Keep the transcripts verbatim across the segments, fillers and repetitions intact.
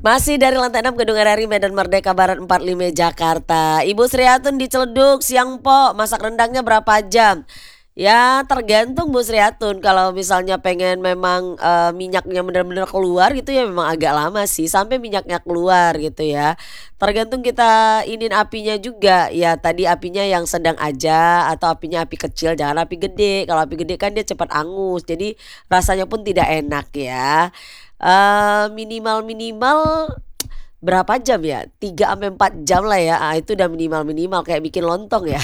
Masih dari lantai enam Gedung R R I Medan Merdeka Barat empat puluh lima Jakarta. Ibu Sriatun di Ciledug, siang po, masak rendangnya berapa jam? Ya tergantung Bu Sriatun, kalau misalnya pengen memang, eee, minyaknya benar-benar keluar gitu ya memang agak lama sih sampai minyaknya keluar gitu ya. Tergantung kita iniin apinya juga, ya tadi apinya yang sedang aja atau apinya api kecil jangan api gede, kalau api gede kan dia cepat angus jadi rasanya pun tidak enak ya. Eee, minimal-minimal berapa jam ya? tiga ampe empat jam lah ya, ah, itu udah minimal-minimal kayak bikin lontong ya.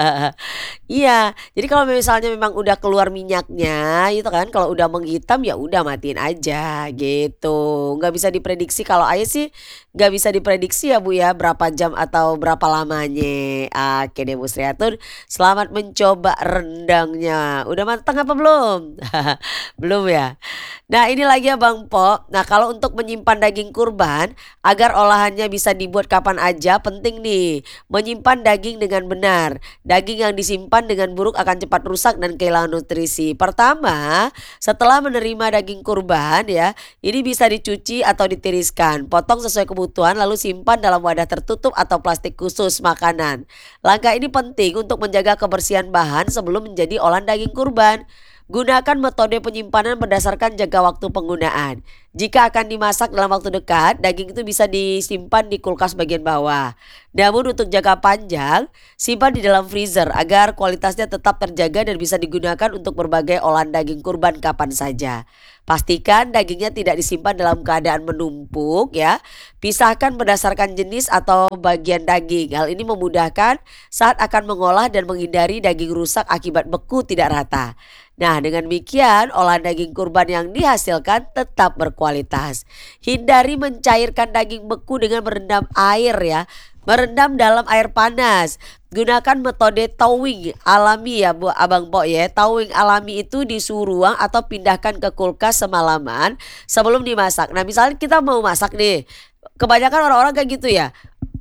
Iya, jadi kalau misalnya memang udah keluar minyaknya itu kan, kalau udah menghitam ya udah matiin aja gitu, nggak bisa diprediksi kalau ayah sih nggak bisa diprediksi ya Bu ya berapa jam atau berapa lamanya. Oke deh Bu Sriatun, selamat mencoba rendangnya. Udah mateng apa belum? Belum ya? Nah ini lagi ya Bang Po, nah kalau untuk menyimpan daging kurban agar olahannya bisa dibuat kapan aja penting nih menyimpan daging dengan benar. Daging yang disimpan dengan buruk akan cepat rusak dan kehilangan nutrisi. Pertama, setelah menerima daging kurban ya, ini bisa dicuci atau ditiriskan. Potong sesuai kebutuhan lalu simpan dalam wadah tertutup atau plastik khusus makanan. Langkah ini penting untuk menjaga kebersihan bahan sebelum menjadi olahan daging kurban. Gunakan metode penyimpanan berdasarkan jangka waktu penggunaan. Jika akan dimasak dalam waktu dekat, daging itu bisa disimpan di kulkas bagian bawah. Namun untuk jangka panjang, simpan di dalam freezer agar kualitasnya tetap terjaga dan bisa digunakan untuk berbagai olahan daging kurban kapan saja. Pastikan dagingnya tidak disimpan dalam keadaan menumpuk ya. Pisahkan berdasarkan jenis atau bagian daging. Hal ini memudahkan saat akan mengolah dan menghindari daging rusak akibat beku tidak rata. Nah dengan demikian olahan daging kurban yang dihasilkan tetap berkualitas. Hindari mencairkan daging beku dengan merendam air ya. Merendam dalam air panas. Gunakan metode thawing alami ya Bu Abang Po ya. Thawing alami itu di suhu ruang atau pindahkan ke kulkas semalaman sebelum dimasak. Nah misalnya kita mau masak nih, kebanyakan orang-orang kayak gitu ya.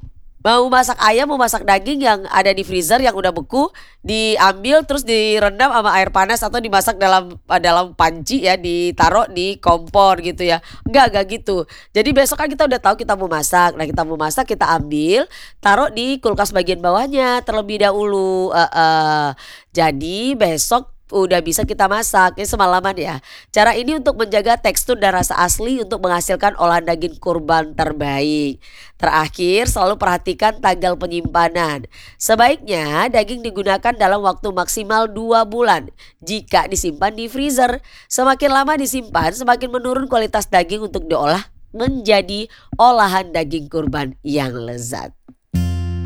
Mau masak ayam, mau masak daging yang ada di freezer yang udah beku, diambil terus direndam sama air panas atau dimasak dalam dalam panci ya, ditaruh di kompor gitu ya. Enggak, enggak gitu. Jadi besok kan kita udah tahu kita mau masak. Nah, kita mau masak kita ambil, taruh di kulkas bagian bawahnya terlebih dahulu. Heeh. Jadi besok udah bisa kita masak ini semalaman ya. Cara ini untuk menjaga tekstur dan rasa asli untuk menghasilkan olahan daging kurban terbaik. Terakhir, selalu perhatikan tanggal penyimpanan. Sebaiknya daging digunakan dalam waktu maksimal dua bulan jika disimpan di freezer. Semakin lama disimpan, semakin menurun kualitas daging untuk diolah menjadi olahan daging kurban yang lezat.